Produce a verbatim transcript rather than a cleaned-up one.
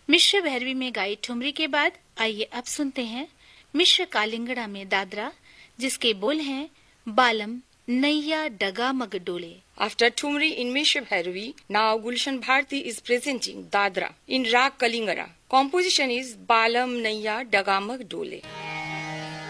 मिश्र भैरवी में गाई ठुमरी के बाद आइए अब सुनते हैं मिश्र कालिंगड़ा में दादरा, जिसके बोल हैं बालम नैया डगा मग डोले। After Thumri in Mishra Bhairavi, now Gulshan Bharti is presenting Dadra in Rag Kalingara. Composition is Balam Naiya Dagamag Dole.